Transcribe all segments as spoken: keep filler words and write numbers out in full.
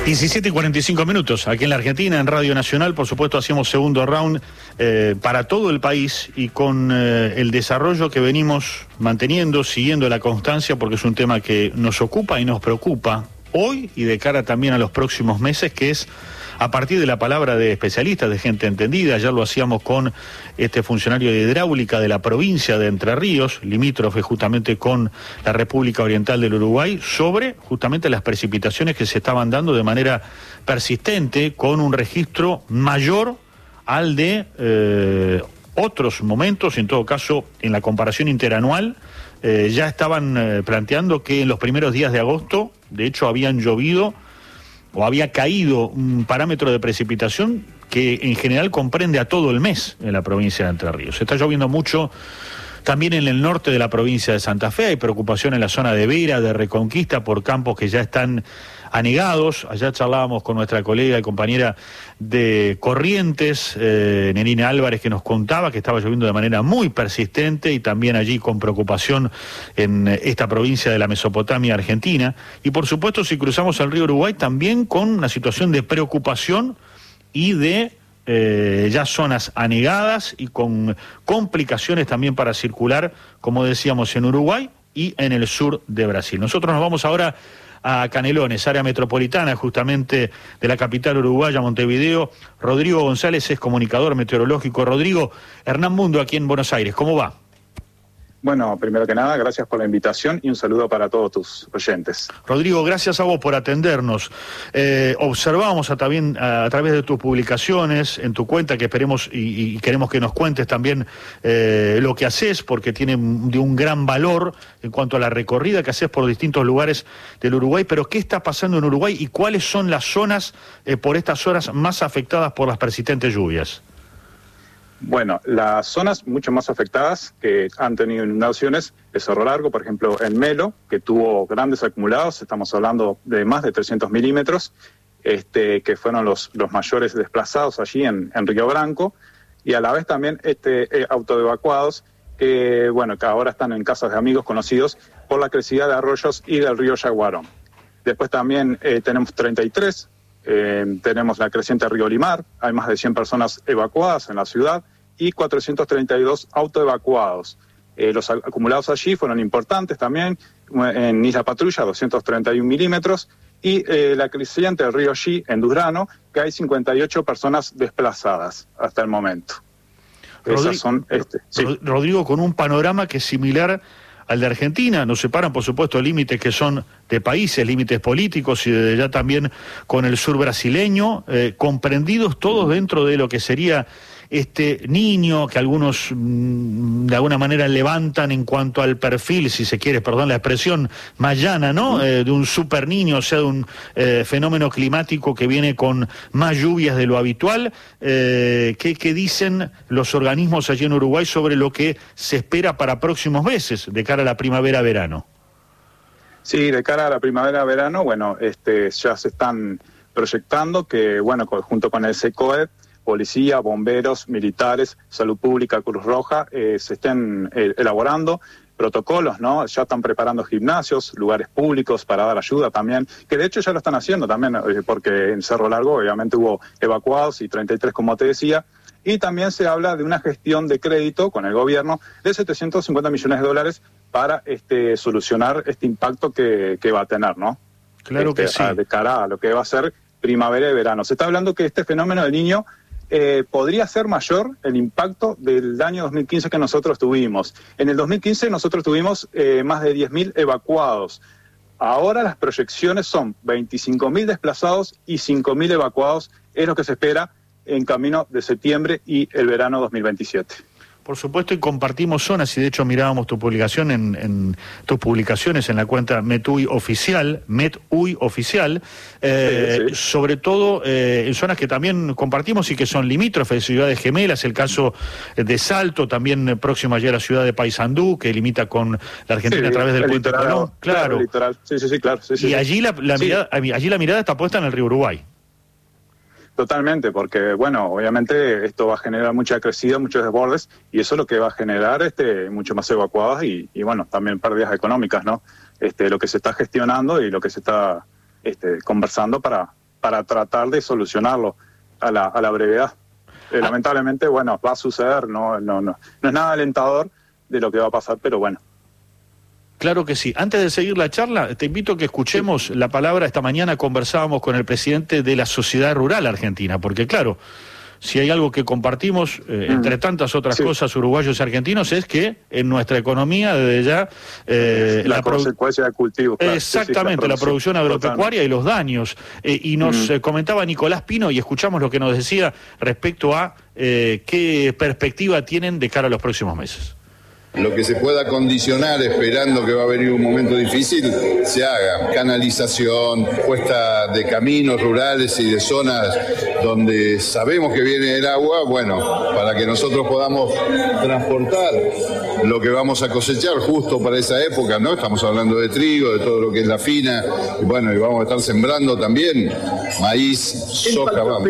diecisiete y cuarenta y cinco minutos, aquí en la Argentina, en Radio Nacional, por supuesto hacíamos segundo round eh, para todo el país y con eh, el desarrollo que venimos manteniendo, siguiendo la constancia, porque es un tema que nos ocupa y nos preocupa hoy y de cara también a los próximos meses, que es a partir de la palabra de especialistas, de gente entendida. Ayer lo hacíamos con este funcionario de hidráulica de la provincia de Entre Ríos, limítrofe justamente con la República Oriental del Uruguay, sobre justamente las precipitaciones que se estaban dando de manera persistente, con un registro mayor al de eh, otros momentos. En todo caso, en la comparación interanual, eh, ya estaban eh, planteando que en los primeros días de agosto, de hecho, habían llovido o había caído un parámetro de precipitación que en general comprende a todo el mes en la provincia de Entre Ríos. Se está lloviendo mucho también en el norte de la provincia de Santa Fe. Hay preocupación en la zona de Vera, de Reconquista, por campos que ya están anegados. Allá charlábamos con nuestra colega y compañera de Corrientes, eh, Nerina Álvarez, que nos contaba que estaba lloviendo de manera muy persistente, y también allí con preocupación en esta provincia de la Mesopotamia argentina. Y por supuesto, si cruzamos el río Uruguay, también con una situación de preocupación y de eh, ya zonas anegadas y con complicaciones también para circular, como decíamos, en Uruguay y en el sur de Brasil. Nosotros nos vamos ahora a Canelones, área metropolitana justamente de la capital uruguaya, Montevideo. Rodrigo González es comunicador meteorológico. Rodrigo, Hernán Mundo aquí en Buenos Aires, ¿cómo va? Bueno, primero que nada, gracias por la invitación y un saludo para todos tus oyentes. Rodrigo, gracias a vos por atendernos. Eh, observamos a, también, a, a través de tus publicaciones, en tu cuenta, que esperemos y, y queremos que nos cuentes también eh, lo que haces, porque tiene de un gran valor en cuanto a la recorrida que haces por distintos lugares del Uruguay. Pero ¿qué está pasando en Uruguay y cuáles son las zonas eh, por estas horas más afectadas por las persistentes lluvias? Bueno, las zonas mucho más afectadas que han tenido inundaciones es Cerro Largo, por ejemplo, en Melo, que tuvo grandes acumulados, estamos hablando de más de trescientos milímetros, este, que fueron los, los mayores desplazados allí en, en Río Branco, y a la vez también este, eh, autoevacuados, que, bueno, que ahora están en casas de amigos conocidos por la crecida de arroyos y del río Yaguarón. Después también eh, tenemos treinta y tres. Eh, tenemos la creciente Río Limar, hay más de cien personas evacuadas en la ciudad y cuatrocientos treinta y dos autoevacuados. Eh, los acumulados allí fueron importantes también, en Isla Patrulla doscientos treinta y un milímetros, y eh, la creciente del río Xi en Durano, que hay cincuenta y ocho personas desplazadas hasta el momento. Rodrigo, Esas son, este, sí. Rodrigo, con un panorama que es similar al de Argentina. Nos separan, por supuesto, límites que son de países, límites políticos, y desde ya también con el sur brasileño, eh, comprendidos todos dentro de lo que sería este niño que algunos mmm, de alguna manera levantan en cuanto al perfil, si se quiere, perdón la expresión, mayana, ¿no? Eh, de un super niño, o sea, de un eh, fenómeno climático que viene con más lluvias de lo habitual. Eh, ¿qué, ¿Qué dicen los organismos allí en Uruguay sobre lo que se espera para próximos meses, de cara a la primavera-verano? Sí, de cara a la primavera-verano, bueno, este, ya se están proyectando que, bueno, junto con el SECOED, policía, bomberos, militares, salud pública, Cruz Roja, eh, se estén eh, elaborando protocolos, ¿no? Ya están preparando gimnasios, lugares públicos para dar ayuda también, que de hecho ya lo están haciendo también, eh, porque en Cerro Largo obviamente hubo evacuados y treinta y tres, como te decía, y también se habla de una gestión de crédito con el gobierno de setecientos cincuenta millones de dólares para este, solucionar este impacto que, que va a tener, ¿no? Claro este, que sí. A, de cara a lo que va a ser primavera y verano. Se está hablando que este fenómeno del Niño Eh, podría ser mayor el impacto del año dos mil quince que nosotros tuvimos. En el dos mil quince nosotros tuvimos eh, más de diez mil evacuados. Ahora las proyecciones son veinticinco mil desplazados y cinco mil evacuados, es lo que se espera en camino de septiembre y el verano dos mil veintisiete. Por supuesto, y compartimos zonas, y de hecho mirábamos tu publicación en, en tus publicaciones en la cuenta Metui Oficial, Metui Oficial, eh, sí, sí. sobre todo eh, en zonas que también compartimos y que son limítrofes, ciudades gemelas, el caso de Salto, también próximo ayer a la ciudad de Paysandú, que limita con la Argentina sí, a través del Puente Colón. Claro, claro. El litoral. Sí, sí, sí, claro. Sí, sí, y sí. allí la, la sí. mirada, allí la mirada está puesta en el río Uruguay. Totalmente, porque bueno, obviamente esto va a generar mucha crecida, muchos desbordes, y eso es lo que va a generar este mucho más evacuadas y, y bueno, también pérdidas económicas, ¿no? Este, lo que se está gestionando y lo que se está este, conversando para, para tratar de solucionarlo a la, a la brevedad. Eh, ah. Lamentablemente, bueno, va a suceder, no, no, no, no es nada alentador de lo que va a pasar, pero bueno. Claro que sí. Antes de seguir la charla, te invito a que escuchemos sí. la palabra. Esta mañana conversábamos con el presidente de la Sociedad Rural Argentina, porque claro, si hay algo que compartimos, eh, mm. entre tantas otras sí. cosas, uruguayos y argentinos, es que en nuestra economía, desde ya... Eh, la, la consecuencia de cultivo. Claro. Exactamente, sí, sí, la, la producción agropecuaria totalmente. Y los daños. Eh, y nos mm. eh, comentaba Nicolás Pino, y escuchamos lo que nos decía respecto a eh, qué perspectiva tienen de cara a los próximos meses. Lo que se pueda condicionar esperando que va a venir un momento difícil, se haga. Canalización, puesta de caminos rurales y de zonas donde sabemos que viene el agua, bueno, para que nosotros podamos transportar lo que vamos a cosechar justo para esa época, ¿no? Estamos hablando de trigo, de todo lo que es la fina, y bueno, y vamos a estar sembrando también maíz, soja, vamos.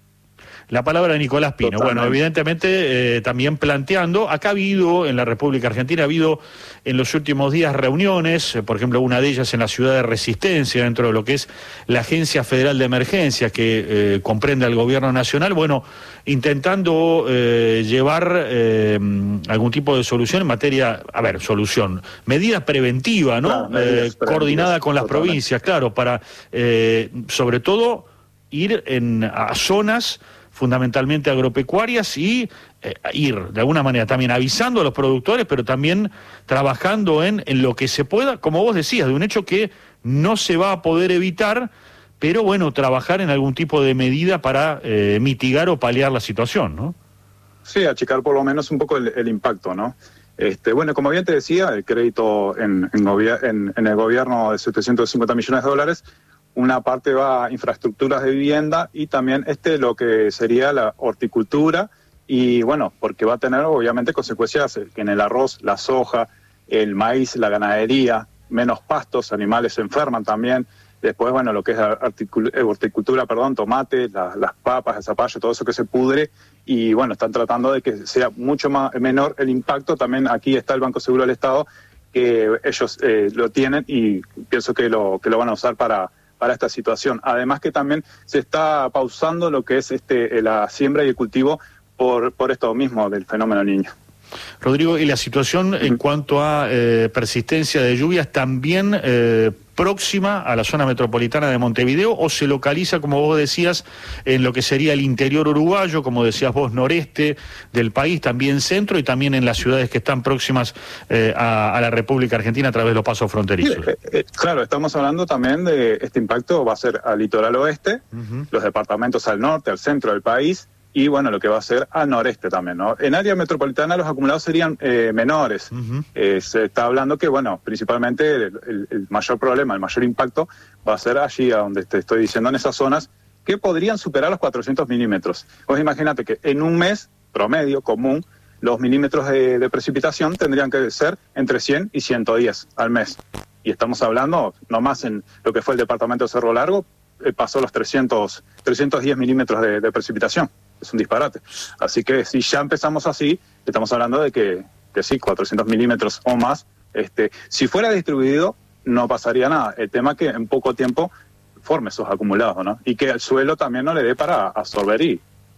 La palabra de Nicolás Pino. Totalmente. Bueno, evidentemente eh, también planteando, acá ha habido, en la República Argentina, ha habido en los últimos días reuniones, eh, por ejemplo, una de ellas en la ciudad de Resistencia, dentro de lo que es la Agencia Federal de Emergencia, que eh, comprende al Gobierno Nacional, bueno, intentando eh, llevar eh, algún tipo de solución en materia, a ver, solución, medida preventiva, ¿no? Claro, eh, coordinada con las totalmente. provincias, claro, para, eh, sobre todo, ir en, a zonas fundamentalmente agropecuarias y eh, ir de alguna manera también avisando a los productores, pero también trabajando en, en lo que se pueda, como vos decías, de un hecho que no se va a poder evitar, pero bueno, trabajar en algún tipo de medida para eh, mitigar o paliar la situación, ¿no? Sí, achicar por lo menos un poco el, el impacto, ¿no? Este, bueno, como bien te decía, el crédito en, en, en, en el gobierno de setecientos cincuenta millones de dólares, una parte va a infraestructuras de vivienda y también este lo que sería la horticultura y bueno, porque va a tener obviamente consecuencias en el arroz, la soja, el maíz, la ganadería, menos pastos, animales se enferman también. Después, bueno, lo que es horticultura, perdón, tomate, la, las papas, el zapallo, todo eso que se pudre y bueno, están tratando de que sea mucho más menor el impacto. También aquí está el Banco Seguro del Estado, que ellos eh, lo tienen y pienso que lo, que lo van a usar para... para esta situación. Además que también se está pausando lo que es este la siembra y el cultivo por, por esto mismo del fenómeno Niño. Rodrigo, ¿y la situación uh-huh. en cuanto a eh, persistencia de lluvias también eh, próxima a la zona metropolitana de Montevideo o se localiza, como vos decías, en lo que sería el interior uruguayo, como decías vos, noreste del país, también centro y también en las ciudades que están próximas eh, a, a la República Argentina a través de los pasos fronterizos? Eh, eh, claro, estamos hablando también de este impacto, va a ser al litoral oeste, uh-huh. los departamentos al norte, al centro del país, y bueno, lo que va a ser al noreste también, ¿no? En área metropolitana los acumulados serían eh, menores. Uh-huh. Eh, se está hablando que, bueno, principalmente el, el, el mayor problema, el mayor impacto va a ser allí, a donde te estoy diciendo, en esas zonas que podrían superar los cuatrocientos milímetros. Vos imagínate que en un mes promedio común, los milímetros de, de precipitación tendrían que ser entre cien y ciento diez al mes. Y estamos hablando, nomás en lo que fue el departamento de Cerro Largo, eh, pasó los trescientos, trescientos diez milímetros de, de precipitación. Es un disparate. Así que si ya empezamos así, estamos hablando de que, que sí, cuatrocientos milímetros o más. Este, si fuera distribuido, no pasaría nada. El tema es que en poco tiempo forme esos acumulados, ¿no? Y que el suelo también no le dé para absorber y,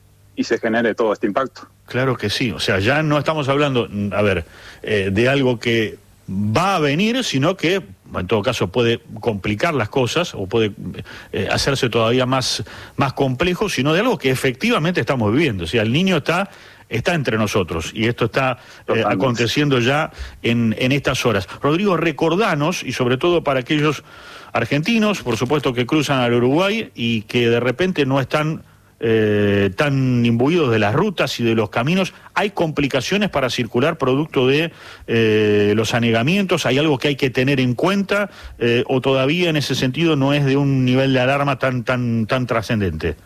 y se genere todo este impacto. Claro que sí. O sea, ya no estamos hablando, a ver, eh, de algo que va a venir, sino que en todo caso puede complicar las cosas o puede eh, hacerse todavía más, más complejo, sino de algo que efectivamente estamos viviendo. O sea, el niño está, está entre nosotros y esto está eh, aconteciendo ya en, en estas horas. Rodrigo, recordanos, y sobre todo para aquellos argentinos, por supuesto, que cruzan al Uruguay y que de repente no están Eh, tan imbuidos de las rutas y de los caminos, ¿hay complicaciones para circular producto de eh, los anegamientos? ¿Hay algo que hay que tener en cuenta eh, o todavía en ese sentido no es de un nivel de alarma tan tan tan trascendente?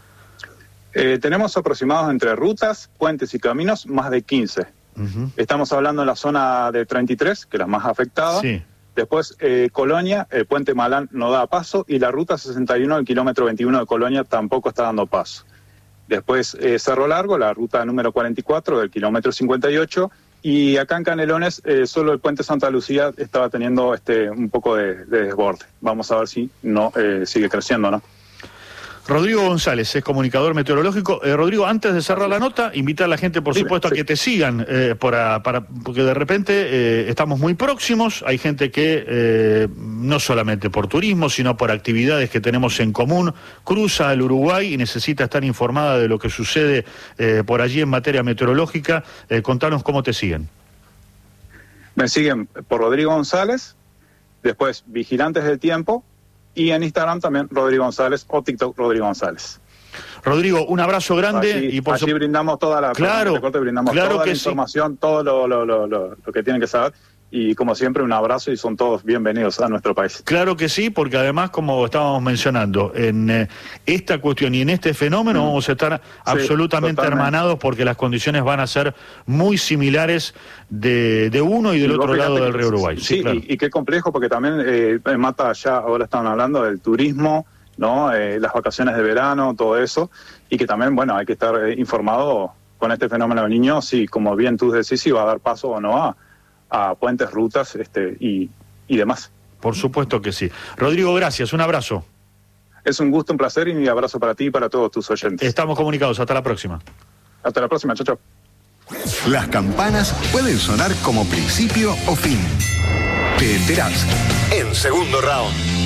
Eh, tenemos aproximados entre rutas, puentes y caminos más de quince. Uh-huh. Estamos hablando en la zona de treinta y tres, que es la más afectada. Sí. Después, eh, Colonia, el puente Malán no da paso y la ruta sesenta y uno, el kilómetro veintiuno de Colonia tampoco está dando paso. Después, eh, Cerro Largo, la ruta número cuarenta y cuatro del kilómetro cincuenta y ocho. Y acá en Canelones, eh, solo el puente Santa Lucía estaba teniendo este un poco de, de desborde. Vamos a ver si no eh, sigue creciendo, ¿no? Rodrigo González es comunicador meteorológico. Eh, Rodrigo, antes de cerrar la nota, invita a la gente, por Dime, supuesto, sí. a que te sigan, eh, para, para, porque de repente eh, estamos muy próximos. Hay gente que, eh, no solamente por turismo, sino por actividades que tenemos en común, cruza el Uruguay y necesita estar informada de lo que sucede eh, por allí en materia meteorológica. Eh, contanos cómo te siguen. Me siguen por Rodrigo González, después Vigilantes del Tiempo, y en Instagram también Rodrigo González o TikTok Rodrigo González. Rodrigo, un abrazo grande. Allí, y por allí su... brindamos toda la, claro, corte, brindamos claro toda que la sí. información, todo lo, lo, lo, lo, lo que tienen que saber. Y como siempre, un abrazo y son todos bienvenidos a nuestro país. Claro que sí, porque además, como estábamos mencionando, en eh, esta cuestión y en este fenómeno mm. vamos a estar sí, absolutamente totalmente hermanados, porque las condiciones van a ser muy similares de, de uno y del y otro lado del río Uruguay. Sí, sí claro. y, y qué complejo, porque también eh, Mata, ya ahora estaban hablando del turismo, ¿no? Eh, las vacaciones de verano, todo eso, y que también, bueno, hay que estar eh, informado con este fenómeno del Niño, si, como bien tú decís, si va a dar paso o no a a puentes, rutas este, y, y demás. Por supuesto que sí. Rodrigo, gracias, un abrazo. Es un gusto, un placer y un abrazo para ti y para todos tus oyentes. Estamos comunicados, hasta la próxima. Hasta la próxima, chao, chao. Las campanas pueden sonar como principio o fin. Te enterás en Segundo Round.